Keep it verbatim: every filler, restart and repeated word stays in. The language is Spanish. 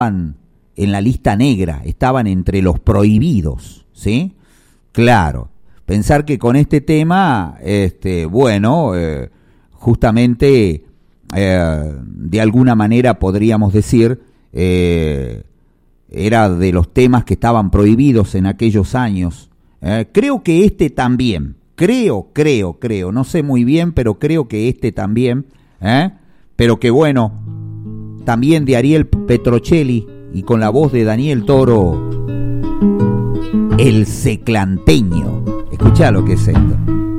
en la lista negra, estaban entre los prohibidos, ¿sí? Claro, pensar que con este tema, este, bueno, eh, justamente, eh, de alguna manera podríamos decir, eh, era de los temas que estaban prohibidos en aquellos años. Eh, creo que este también, creo, creo, creo, no sé muy bien, pero creo que este también, ¿eh? Pero que bueno, también de Ariel Petrocelli y con la voz de Daniel Toro, El Seclanteño. Escuchá lo que es esto.